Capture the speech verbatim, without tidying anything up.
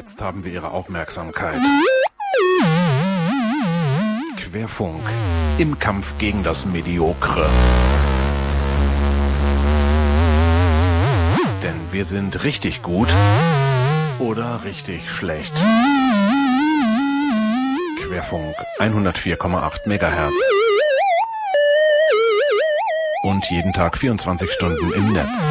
Jetzt haben wir Ihre Aufmerksamkeit. Querfunk im Kampf gegen das Mediokre. Denn wir sind richtig gut oder richtig schlecht. Querfunk hundertvier Komma acht Megahertz. Und jeden Tag vierundzwanzig Stunden im Netz.